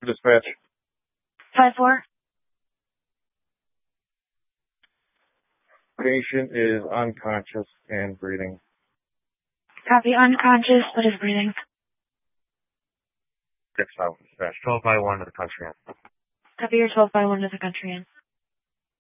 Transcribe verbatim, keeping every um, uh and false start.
Dispatch. five four. Patient is unconscious and breathing. Copy, unconscious, but is breathing. Six out. Dispatch. twelve by one to the country. Copy, your twelve by one to the country in.